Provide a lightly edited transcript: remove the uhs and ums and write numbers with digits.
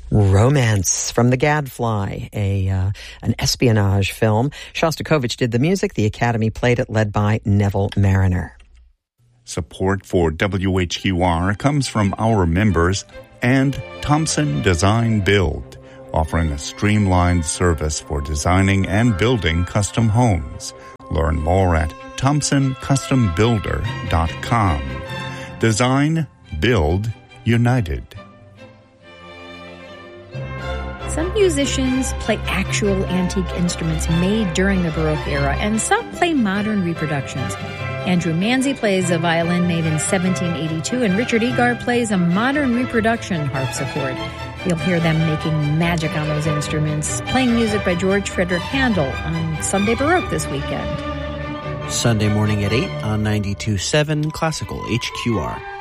Romance from The Gadfly, an espionage film. Shostakovich did the music. The Academy played it, led by Neville Mariner. Support for WHQR comes from our members and Thompson Design Build, offering a streamlined service for designing and building custom homes. Learn more at thompsoncustombuilder.com. Design, build, united. Some musicians play actual antique instruments made during the Baroque era, and some play modern reproductions. Andrew Manzi plays a violin made in 1782, and Richard Egar plays a modern reproduction harpsichord. You'll hear them making magic on those instruments, playing music by George Frederick Handel on Sunday Baroque this weekend. Sunday morning at 8 on 92.7 Classical HQR.